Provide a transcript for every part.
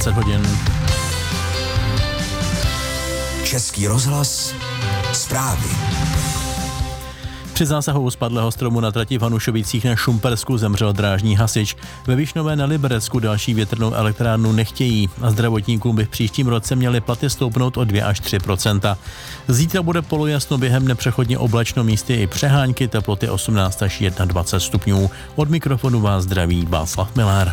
20 hodin. Český rozhlas, zprávy. Při zásahu spadlého stromu na trati v Hanušovicích na Šumpersku zemřel drážní hasič. Ve Višnové na Liberecku další větrnou elektrárnu nechtějí a zdravotníkům by v příštím roce měly platy stoupnout o 2 až 3%. Zítra bude polojasno, během nepřechodně oblačno, místy i přehánky, teploty 18 až 21 stupňů. Od mikrofonu vás zdraví Václav Miller.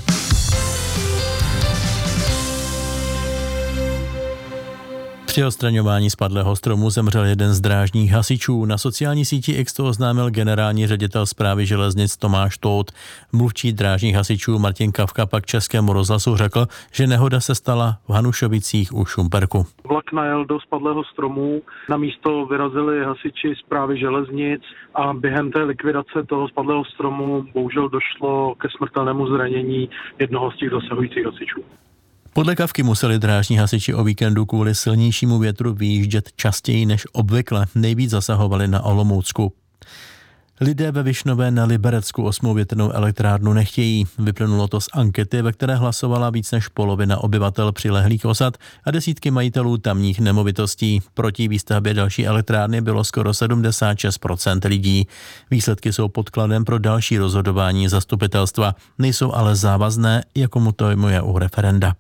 Při odstraňování spadlého stromu zemřel jeden z drážních hasičů. Na sociální síti X to oznámil generální ředitel Správy železnic Tomáš Tóth. Mluvčí drážních hasičů Martin Kavka pak Českému rozhlasu řekl, že nehoda se stala v Hanušovicích u Šumperku. Vlak najel do spadlého stromu, na místo vyrazili hasiči Správy železnic a během té likvidace toho spadlého stromu bohužel došlo ke smrtelnému zranění jednoho z těch dosahujících hasičů. Podle Kavky museli drážní hasiči o víkendu kvůli silnějšímu větru vyjíždět častěji než obvykle. Nejvíc zasahovali na Olomoucku. Lidé ve Višnové na Liberecku 8. větrnou elektrárnu nechtějí. Vyplynulo to z ankety, ve které hlasovala víc než polovina obyvatel přilehlých osad a desítky majitelů tamních nemovitostí. Proti výstavbě další elektrárny bylo skoro 76% lidí. Výsledky jsou podkladem pro další rozhodování zastupitelstva. Nejsou ale závazné, jako mu to je u referenda.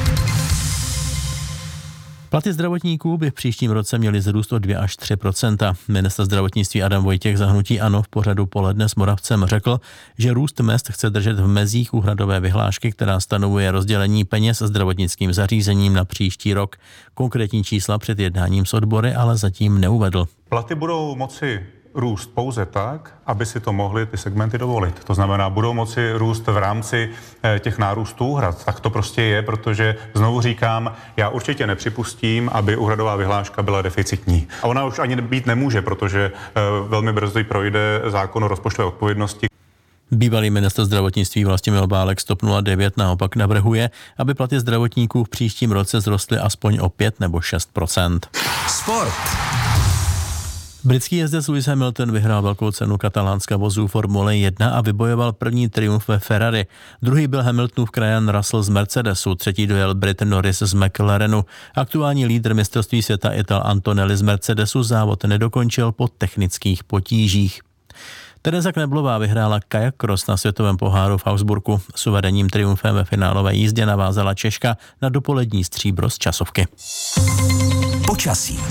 Platy zdravotníků by v příštím roce měly zrůst o 2 až 3%. Ministr zdravotnictví Adam Vojtěch za hnutí ANO v pořadu Poledne s Moravcem řekl, že růst mezd chce držet v mezích úhradové vyhlášky, která stanovuje rozdělení peněz zdravotnickým zařízením na příští rok. Konkrétní čísla před jednáním s odbory ale zatím neuvedl. Platy budou moci růst pouze tak, aby si to mohly ty segmenty dovolit. To znamená, budou moci růst v rámci těch nárůstů úhrad. Tak to prostě je, protože znovu říkám, já určitě nepřipustím, aby úhradová vyhláška byla deficitní. A ona už ani být nemůže, protože velmi brzy projde zákon o rozpočtové odpovědnosti. Bývalý ministr zdravotnictví Vlastimil Válek z TOP 09 naopak navrhuje, aby platy zdravotníků v příštím roce vzrostly aspoň o 5 nebo 6%. Sport. Britský jezdec Lewis Hamilton vyhrál velkou cenu katalánska vozů Formule 1 a vybojoval první triumf ve Ferrari. Druhý byl Hamiltonův krajan Russell z Mercedesu, třetí dojel Brit Norris z McLarenu. Aktuální lídr mistrovství světa Ital Antonelli z Mercedesu závod nedokončil po technických potížích. Tereza Kneblová vyhrála kajak cross na světovém poháru v Augsburgu. Suverénním triumfem ve finálové jízdě navázala Češka na dopolední stříbro z časovky. Počasí.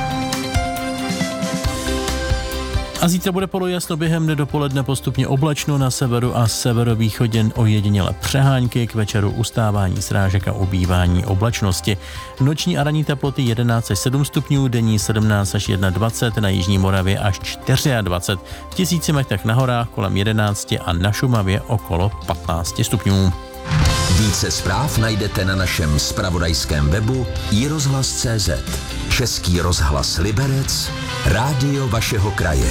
A zítra bude polojasno, během dne dopoledne postupně oblačno, na severu a severovýchodě ojediněle přehánky, k večeru ustávání srážek a ubývání oblačnosti. Noční a ranní teploty 11 až 7 stupňů, denní 17 až 21, na jižní Moravě až 24, v 1000 metrech na horách kolem 11 a na Šumavě okolo 15 stupňů. Více zpráv najdete na našem zpravodajském webu iRozhlas.cz. Český rozhlas Liberec, rádio vašeho kraje.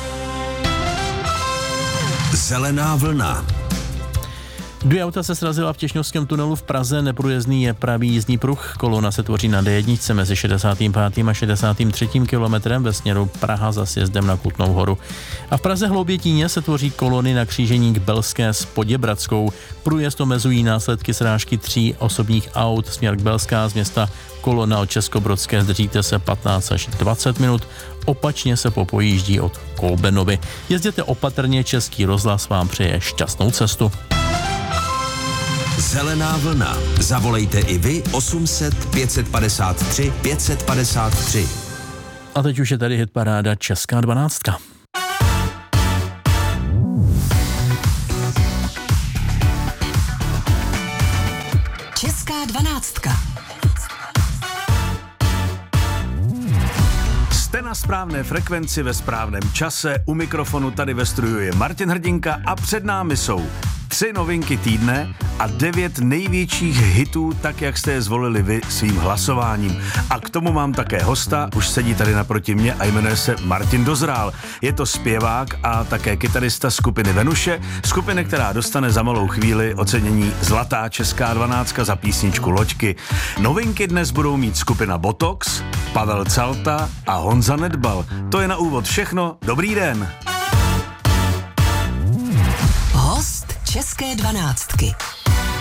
Zelená vlna. 2 auta se srazila v Těšňovském tunelu v Praze, neprůjezdný je pravý jízdní pruh, kolona se tvoří na D1 mezi 65. a 63. kilometrem ve směru Praha za sjezdem na Kutnou Horu. A v Praze Hloubětíně se tvoří kolony na křížení k Belské s Poděbradskou. Průjezd omezují následky srážky 3 osobních aut směr k Belská z města kolona od Českobrodské, zdržíte se 15 až 20 minut, opačně se popojíždí od Kolbenovy. Jezděte opatrně, Český rozhlas vám přeje šťastnou cestu. Zelená vlna. Zavolejte i vy 800 553 553. A teď už je tady hitparáda Česká 12. Česká 12. Jste na správné frekvenci ve správném čase, u mikrofonu tady ve studiu je Martin Hrdinka a před námi jsou 3 novinky týdne a 9 největších hitů, tak jak jste je zvolili vy svým hlasováním. A k tomu mám také hosta, už sedí tady naproti mě a jmenuje se Martin Dozrál. Je to zpěvák a také kytarista skupiny Venuše, skupiny, která dostane za malou chvíli ocenění Zlatá Česká 12 za písničku Loďky. Novinky dnes budou mít skupina Botox, Pavel Calta a Honza Nedbal. To je na úvod všechno, dobrý den! Host České 12.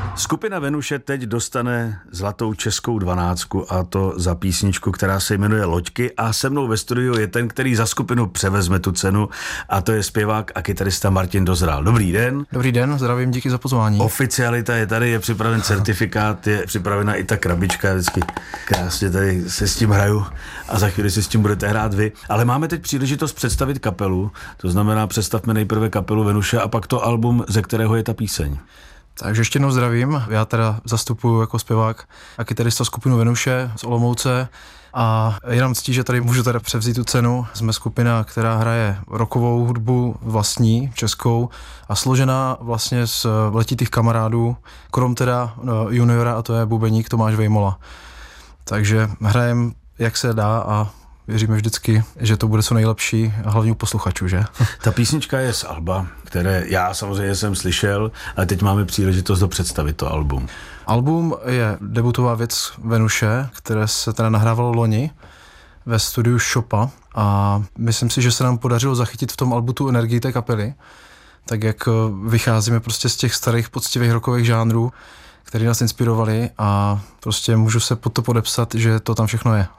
Skupina Venuše teď dostane zlatou českou 12 a to za písničku, která se jmenuje Loďky, a se mnou ve studiu je ten, který za skupinu převezme tu cenu, a to je zpěvák a kytarista Martin Dozrál. Dobrý den. Dobrý den, zdravím, díky za pozvání. Oficialita je tady, je připraven certifikát, je připravena i ta krabička, vždycky krásně tady se s tím hraju a za chvíli si s tím budete hrát vy. Ale máme teď příležitost představit kapelu, to znamená představme nejprve kapelu Venuše a pak to album, ze kterého je ta píseň. Takže ještě jednou zdravím, já teda zastupuju jako zpěvák a kytarista skupinu Venuše z Olomouce a je nám ctí, že tady můžu teda převzít tu cenu. Jsme skupina, která hraje rockovou hudbu vlastní, českou a složená vlastně z letitých kamarádů, krom teda juniora, a to je bubeník Tomáš Vejmola. Takže hrajeme jak se dá a věříme vždycky, že to bude co nejlepší a hlavně u posluchačů, že? Ta písnička je z alba, které já samozřejmě jsem slyšel, ale teď máme příležitost představit to album. Album je debutová věc Venuše, které se teda nahrávalo loni ve studiu Shopa a myslím si, že se nám podařilo zachytit v tom albu tu energii té kapely, tak jak vycházíme prostě z těch starých poctivých rockových žánrů, který nás inspirovali a prostě můžu se pod to podepsat, že to tam všechno je.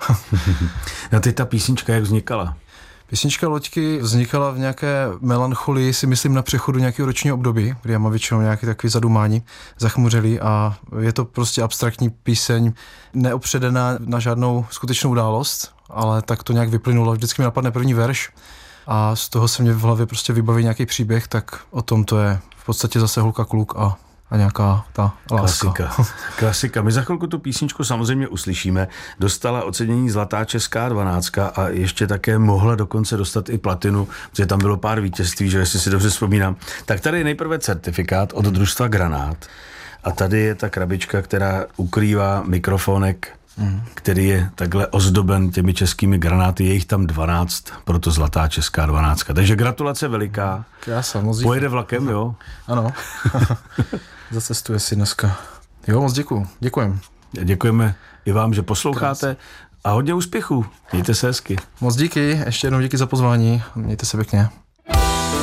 No teď ta písnička jak vznikala? Písnička Loďky vznikala v nějaké melancholii, si myslím, na přechodu nějakého ročního období, kdy já mám většinou nějaký takový zadumání, zachmuřelý a je to prostě abstraktní píseň, neopředená na žádnou skutečnou událost, ale tak to nějak vyplynulo. Vždycky mi napadne první verš a z toho se mě v hlavě prostě vybaví nějaký příběh, tak o tom to je v podstatě zase holka kluk a nějaká ta láska. Klasika. My za chvilku tu písničku samozřejmě uslyšíme. Dostala ocenění Zlatá česká 12 a ještě také mohla dokonce dostat i platinu, protože tam bylo pár vítězství, že jestli si dobře vzpomínám. Tak tady je nejprve certifikát od družstva Granát a tady je ta krabička, která ukrývá mikrofonek, který je takhle ozdoben těmi českými granáty, je jich tam 12, proto Zlatá česká 12. Takže gratulace veliká. Krása, moc díky. Pojede vlakem, jo? Ano. Zacestuje si dneska. Jo, moc děkujem. Děkujeme i vám, že posloucháte a hodně úspěchů. Mějte se hezky. Moc díky, ještě jednou díky za pozvání. Mějte se pěkně.